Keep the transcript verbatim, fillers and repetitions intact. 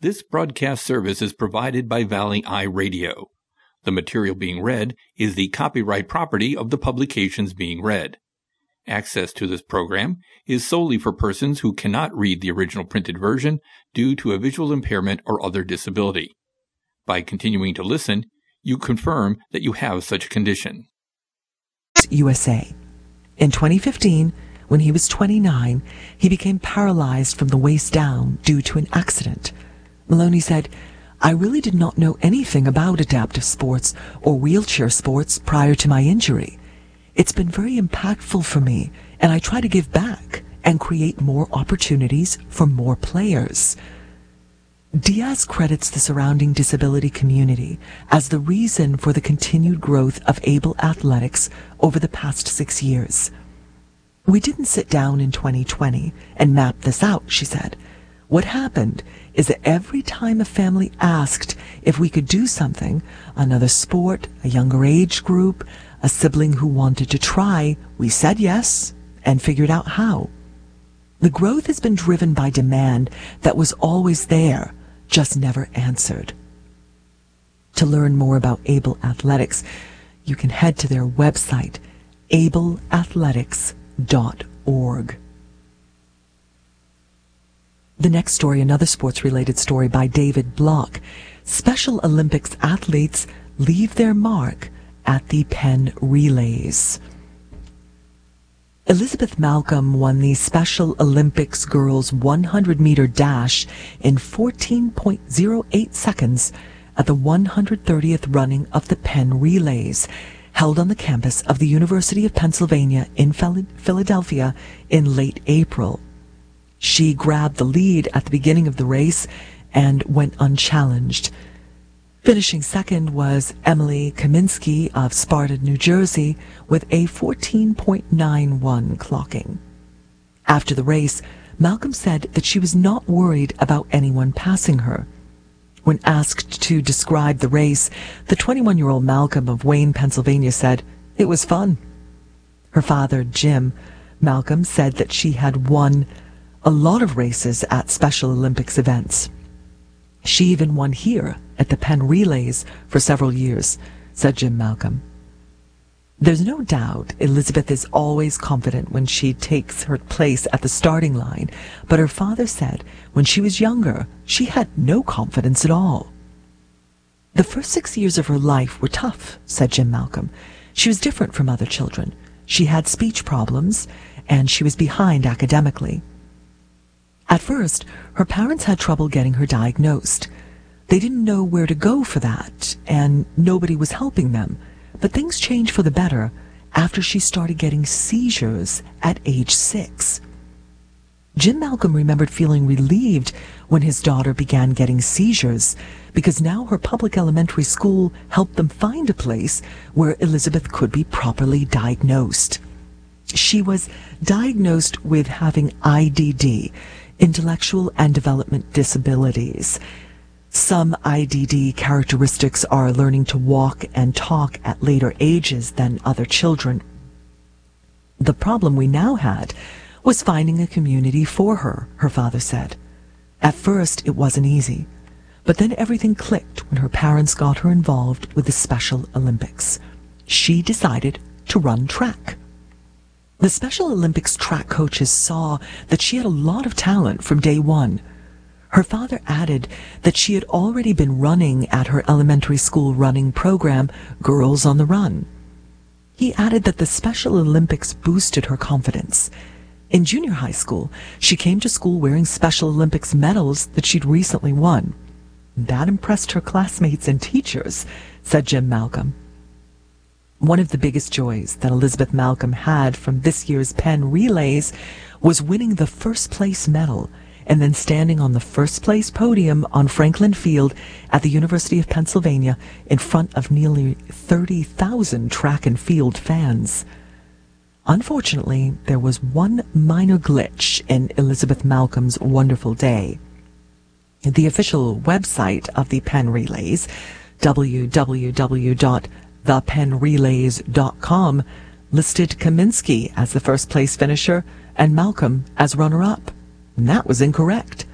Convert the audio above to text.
This broadcast service is provided by Valley Eye Radio. The material being read is the copyright property of the publications being read. Access to this program is solely for persons who cannot read the original printed version due to a visual impairment or other disability. By continuing to listen, you confirm that you have such a condition. U S A. In twenty fifteen, when he was twenty-nine, he became paralyzed from the waist down due to an accident. Maloney said, "I really did not know anything about adaptive sports or wheelchair sports prior to my injury. It's been very impactful for me, and I try to give back and create more opportunities for more players." Diaz credits the surrounding disability community as the reason for the continued growth of ABLE athletics over the past six years. "We didn't sit down in twenty twenty and map this out," she said. "What happened is that every time a family asked if we could do something, another sport, a younger age group, a sibling who wanted to try, we said yes and figured out how. The growth has been driven by demand that was always there, just never answered." To learn more about ABLE Athletics, you can head to their website, able athletics dot org. The next story, another sports-related story by David Block. Special Olympics athletes leave their mark at the Penn Relays. Elizabeth Malcolm won the Special Olympics girls one hundred meter dash in fourteen point oh eight seconds at the one hundred thirtieth running of the Penn Relays, held on the campus of the University of Pennsylvania in Philadelphia in late April. She grabbed the lead at the beginning of the race and went unchallenged. Finishing second was Emily Kaminsky of Sparta, New Jersey, with a fourteen point nine one clocking. After the race, Malcolm said that she was not worried about anyone passing her. When asked to describe the race, the twenty-one-year-old Malcolm of Wayne, Pennsylvania said, "It was fun." Her father, Jim Malcolm, said that she had won a lot of races at Special Olympics events. "She even won here at the Penn Relays for several years," said Jim Malcolm. There's no doubt Elizabeth is always confident when she takes her place at the starting line, but her father said when she was younger, she had no confidence at all. "The first six years of her life were tough," said Jim Malcolm. "She was different from other children. She had speech problems, and she was behind academically. At first, her parents had trouble getting her diagnosed. They didn't know where to go for that, and nobody was helping them. But things changed for the better after she started getting seizures at age six." Jim Malcolm remembered feeling relieved when his daughter began getting seizures, because now her public elementary school helped them find a place where Elizabeth could be properly diagnosed. She was diagnosed with having I D D, intellectual and development disabilities. Some I D D characteristics are learning to walk and talk at later ages than other children. The problem we now had was finding a community for her, her father said. At first, it wasn't easy, but then everything clicked when her parents got her involved with the Special Olympics. She decided to run track. The Special Olympics track coaches saw that she had a lot of talent from day one. Her father added that she had already been running at her elementary school running program, Girls on the Run. He added that the Special Olympics boosted her confidence. In junior high school, she came to school wearing Special Olympics medals that she'd recently won. That impressed her classmates and teachers, said Jim Malcolm. One of the biggest joys that Elizabeth Malcolm had from this year's Penn Relays was winning the first place medal and then standing on the first place podium on Franklin Field at the University of Pennsylvania in front of nearly thirty thousand track and field fans. Unfortunately, there was one minor glitch in Elizabeth Malcolm's wonderful day. The official website of the Penn Relays, w w w dot the penn relays dot com, listed Kaminsky as the first place finisher and Malcolm as runner-up. And that was incorrect.